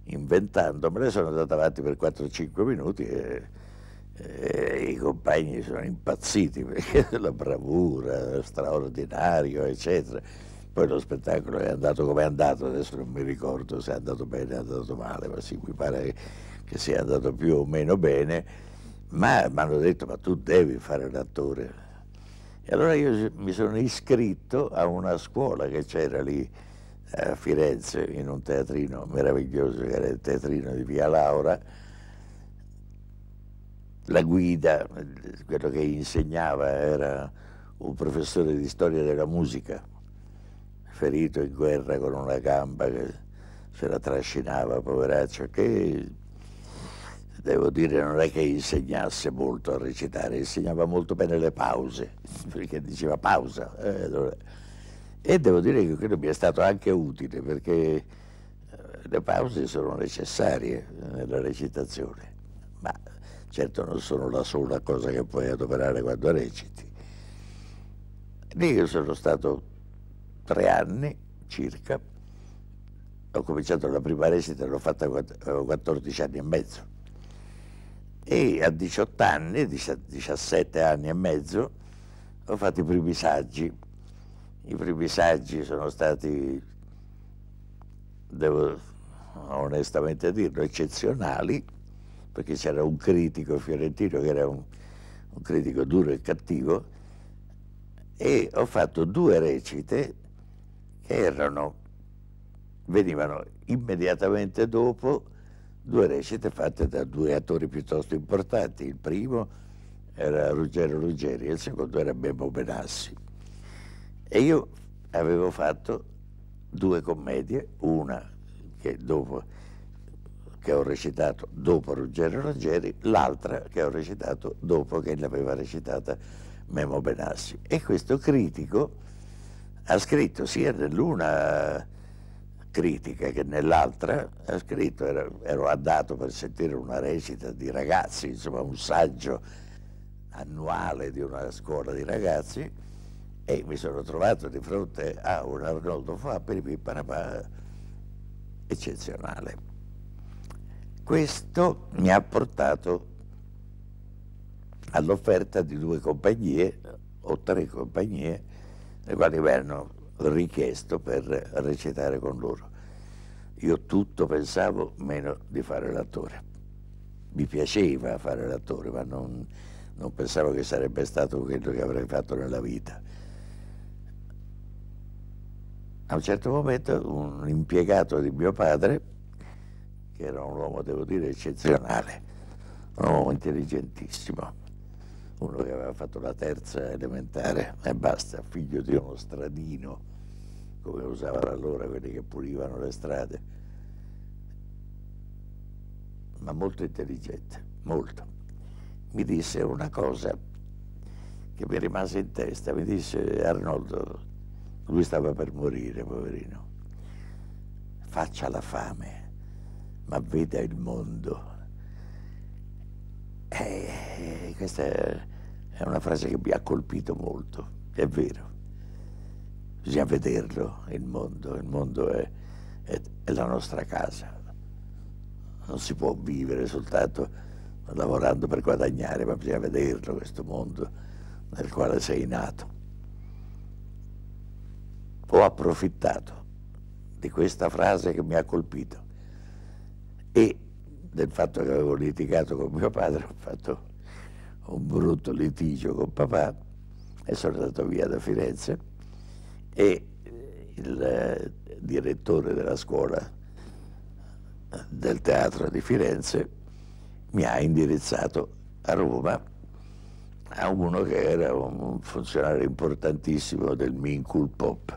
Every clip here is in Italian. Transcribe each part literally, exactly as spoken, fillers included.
inventandomele, sono andato avanti per quattro cinque minuti e, e i compagni sono impazziti perché la bravura, straordinario, eccetera. Poi lo spettacolo è andato come è andato, adesso non mi ricordo se è andato bene o è andato male, ma sì, mi pare che sia andato più o meno bene, ma mi hanno detto ma tu devi fare l'attore. E allora io mi sono iscritto a una scuola che c'era lì a Firenze, in un teatrino meraviglioso che era il teatrino di Via Laura. La guida, quello che insegnava, era un professore di storia della musica, ferito in guerra con una gamba che se la trascinava, poveraccio, che devo dire non è che insegnasse molto a recitare, insegnava molto bene le pause, perché diceva pausa. Eh, allora. E devo dire che quello mi è stato anche utile, perché eh, le pause sono necessarie nella recitazione, ma certo non sono la sola cosa che puoi adoperare quando reciti. Lì io sono stato tre anni circa, ho cominciato la prima recita, l'ho fatta avevo quattordici anni e mezzo, e a diciotto anni, diciassette anni e mezzo, ho fatto i primi saggi. I primi saggi sono stati, devo onestamente dirlo, eccezionali, perché c'era un critico fiorentino che era un, un critico duro e cattivo, e ho fatto due recite che erano, venivano immediatamente dopo due recite fatte da due attori piuttosto importanti. Il primo era Ruggero Ruggeri e il secondo era Memo Benassi. E io avevo fatto due commedie, una che, dopo, che ho recitato dopo Ruggero Ruggeri, l'altra che ho recitato dopo che l'aveva recitata Memo Benassi. E questo critico ha scritto sia nell'una critica che nell'altra, ha scritto, ero, ero andato per sentire una recita di ragazzi, insomma un saggio annuale di una scuola di ragazzi, e mi sono trovato di fronte a un Arnoldo Fabbri Pippanapà eccezionale. Questo mi ha portato all'offerta di due compagnie o tre compagnie, le quali mi hanno richiesto per recitare con loro. Io tutto pensavo meno di fare l'attore. Mi piaceva fare l'attore, ma non, non pensavo che sarebbe stato quello che avrei fatto nella vita. A un certo momento un impiegato di mio padre, che era un uomo, devo dire, eccezionale, un uomo intelligentissimo, uno che aveva fatto la terza elementare e basta, figlio di uno stradino, come usavano allora quelli che pulivano le strade, ma molto intelligente, molto. Mi disse una cosa che mi rimase in testa, mi disse: Arnoldo, lui stava per morire, poverino, faccia la fame, ma veda il mondo. E questa è una frase che mi ha colpito molto, è vero. Bisogna vederlo, il mondo, il mondo è, è, è la nostra casa. Non si può vivere soltanto lavorando per guadagnare, ma bisogna vederlo, questo mondo nel quale sei nato. Ho approfittato di questa frase che mi ha colpito e del fatto che avevo litigato con mio padre, ho fatto un brutto litigio con papà e sono andato via da Firenze, e il direttore della scuola del teatro di Firenze mi ha indirizzato a Roma a uno che era un funzionario importantissimo del Mincul Pop.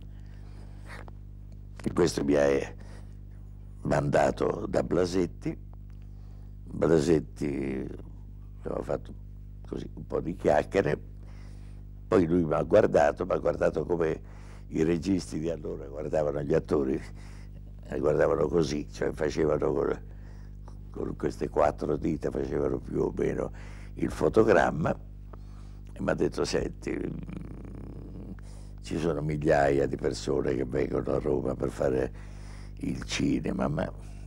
E questo mi ha mandato da Blasetti. Blasetti, abbiamo fatto così un po' di chiacchiere, poi lui mi ha guardato, mi ha guardato come i registi di allora guardavano gli attori, e guardavano così, cioè facevano con, con queste quattro dita, facevano più o meno il fotogramma, e mi ha detto: senti, ci sono migliaia di persone che vengono a Roma per fare il cinema, ma